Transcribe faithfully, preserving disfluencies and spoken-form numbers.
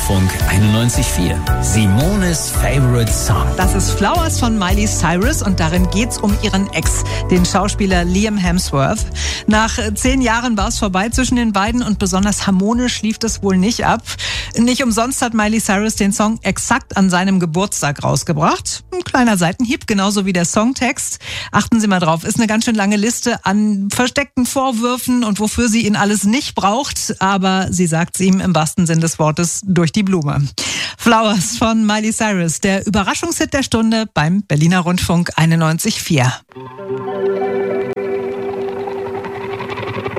Rundfunk einundneunzig Komma vier. Simones Favorite Song. Das ist Flowers von Miley Cyrus und darin geht's um ihren Ex, den Schauspieler Liam Hemsworth. Nach zehn Jahren war es vorbei zwischen den beiden und besonders harmonisch lief es wohl nicht ab. Nicht umsonst hat Miley Cyrus den Song exakt an seinem Geburtstag rausgebracht. Ein kleiner Seitenhieb, genauso wie der Songtext. Achten Sie mal drauf, ist eine ganz schön lange Liste an versteckten Vorwürfen und wofür sie ihn alles nicht braucht. Aber sie sagt es ihm im wahrsten Sinn des Wortes durch die Blume. Flowers von Miley Cyrus, der Überraschungshit der Stunde beim Berliner Rundfunk einundneunzig Komma vier.